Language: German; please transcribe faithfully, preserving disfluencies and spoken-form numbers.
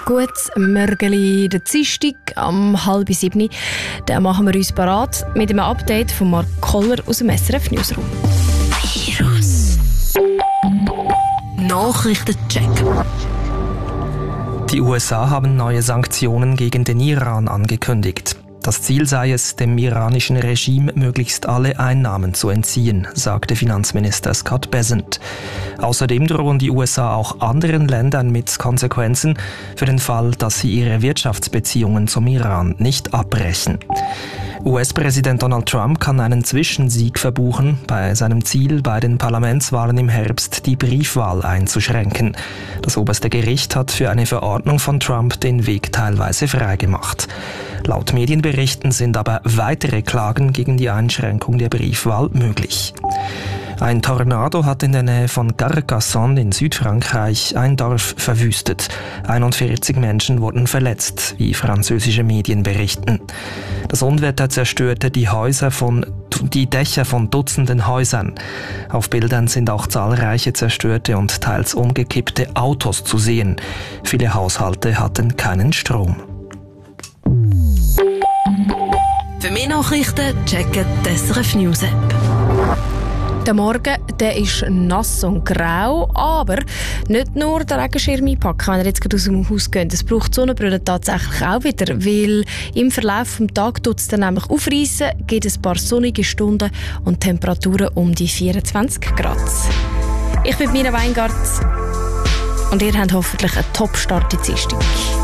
Gutes Morgenli, der Dienstag am halb sieben. Dann machen wir uns parat mit einem Update von Mark Koller aus dem S R F Newsroom. Virus. Nachrichtencheck. Die U S A haben neue Sanktionen gegen den Iran angekündigt. Das Ziel sei es, dem iranischen Regime möglichst alle Einnahmen zu entziehen, sagte Finanzminister Scott Bessent. Außerdem drohen die U S A auch anderen Ländern mit Konsequenzen für den Fall, dass sie ihre Wirtschaftsbeziehungen zum Iran nicht abbrechen. U S-Präsident Donald Trump kann einen Zwischensieg verbuchen bei seinem Ziel, bei den Parlamentswahlen im Herbst die Briefwahl einzuschränken. Das oberste Gericht hat für eine Verordnung von Trump den Weg teilweise freigemacht. Laut Medienberichten sind aber weitere Klagen gegen die Einschränkung der Briefwahl möglich. Ein Tornado hat in der Nähe von Carcassonne in Südfrankreich ein Dorf verwüstet. einundvierzig Menschen wurden verletzt, wie französische Medien berichten. Das Unwetter zerstörte die Häuser von, die Dächer von Dutzenden Häusern. Auf Bildern sind auch zahlreiche zerstörte und teils umgekippte Autos zu sehen. Viele Haushalte hatten keinen Strom. Für mehr Nachrichten checken die S R F News App. Der Morgen der ist nass und grau, aber nicht nur den Regenschirm einpacken, wenn ihr jetzt gerade aus dem Haus geht. Es braucht die Sonnenbrille tatsächlich auch wieder, weil im Verlauf des Tages tut es dann nämlich aufreissen, gibt ein paar sonnige Stunden und Temperaturen um die vierundzwanzig Grad. Ich bin Mira Weingart und ihr habt hoffentlich einen Top-Start in die Dienstag.